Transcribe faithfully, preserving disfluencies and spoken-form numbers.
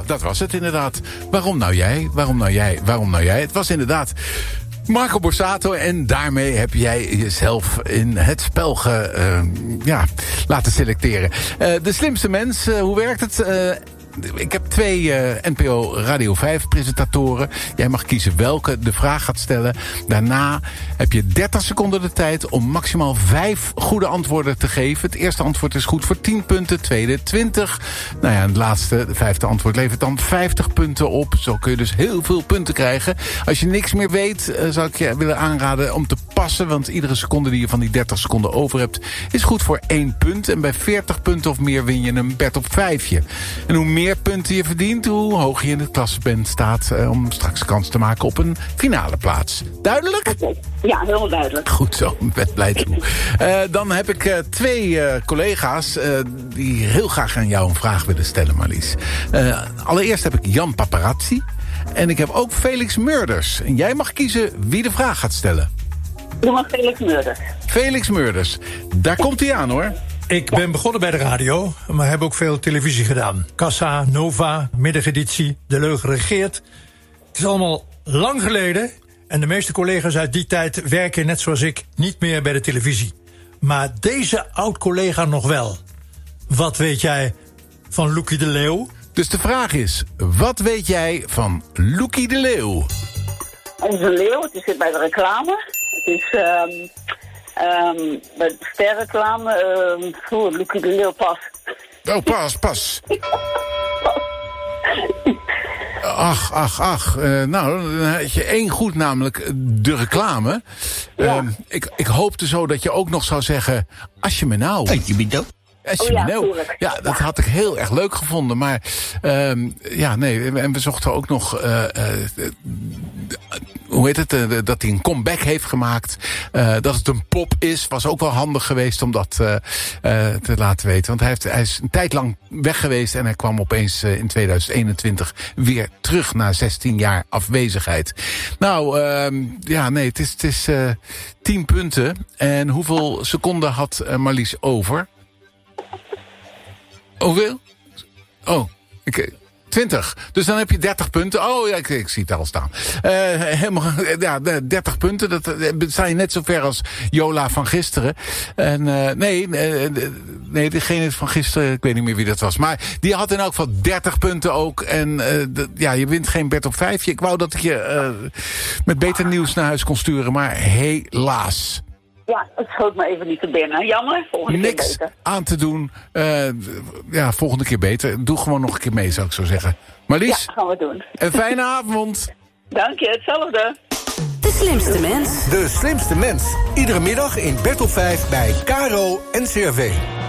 dat was het inderdaad. Waarom nou jij? Waarom nou jij? Waarom nou jij? Het was inderdaad Marco Borsato. En daarmee heb jij jezelf in het spel ge, uh, ja, laten selecteren. Uh, de slimste mens, uh, hoe werkt het? Uh, Ik heb twee uh, N P O Radio vijf presentatoren. Jij mag kiezen welke de vraag gaat stellen. Daarna heb je dertig seconden de tijd om maximaal vijf goede antwoorden te geven. Het eerste antwoord is goed voor tien punten, het tweede twintig. Nou ja, en het laatste, de vijfde antwoord levert dan vijftig punten op. Zo kun je dus heel veel punten krijgen. Als je niks meer weet, uh, zou ik je willen aanraden om te passen. Want iedere seconde die je van die dertig seconden over hebt, is goed voor één punt. En bij veertig punten of meer win je een Bert op vijfje. En hoe meer meer punten je verdient, hoe hoger je in het klassement staat uh, om straks kans te maken op een finale plaats. Duidelijk? Ja, heel duidelijk. Goed zo, ik ben blij toe. Uh, dan heb ik uh, twee uh, collega's uh, die heel graag aan jou een vraag willen stellen, Marlies. Uh, allereerst heb ik Jan Paparazzi en ik heb ook Felix Murders. En jij mag kiezen wie de vraag gaat stellen. Doe maar Felix Murders. Felix Murders. Daar komt hij aan, hoor. Ik ben begonnen bij de radio, maar heb ook veel televisie gedaan. Kassa, Nova, Middageditie, De Leugen Regeert. Het is allemaal lang geleden en de meeste collega's uit die tijd werken net zoals ik niet meer bij de televisie. Maar deze oud-collega nog wel. Wat weet jij van Loekie de Leeuw? Dus de vraag is, wat weet jij van Loekie de Leeuw? Het is een leeuw, het zit bij de reclame. Het is... Um... Um, bij de sterreclame, um, voor Loekie de Leeuw pas. Oh, pas, pas. Ach, ach, ach. Uh, nou, dan had je één goed, namelijk de reclame. Ja. Uh, ik, ik hoopte zo dat je ook nog zou zeggen, als je me nou... Weet je me Als je oh ja, me nou... ja, dat had ik heel erg leuk gevonden. Maar uh, ja, nee, en we zochten ook nog... Uh, uh, hoe heet het? Uh, dat hij een comeback heeft gemaakt. Uh, dat het een pop is, was ook wel handig geweest om dat uh, uh, te laten weten. Want hij, heeft, hij is een tijd lang weg geweest en hij kwam opeens uh, in tweeduizend eenentwintig weer terug na zestien jaar afwezigheid. Nou, uh, ja, nee, het is, het is uh, tien punten. En hoeveel seconden had uh, Marlies over? Hoeveel? Oh, ik... twintig. Dus dan heb je dertig punten. Oh ja, ik, ik zie het al staan. Uh, helemaal, ja, dertig punten. Dat uh, sta je net zo ver als Jola van gisteren. En uh, nee, uh, nee, degene van gisteren, ik weet niet meer wie dat was. Maar die had in elk geval dertig punten ook. En uh, de, ja, je wint geen Bert op vijfje. Ik wou dat ik je uh, met beter nieuws naar huis kon sturen. Maar helaas. Ja, het schoot me even niet te binnen. Jammer, volgende Niks keer beter. aan te doen. Uh, ja, volgende keer beter. Doe gewoon nog een keer mee, zou ik zo zeggen. Marlies, Ja, gaan we doen. een fijne avond. Dank je, hetzelfde. De slimste mens. De slimste mens. Iedere middag in Bert op vijf bij K R O N C R V.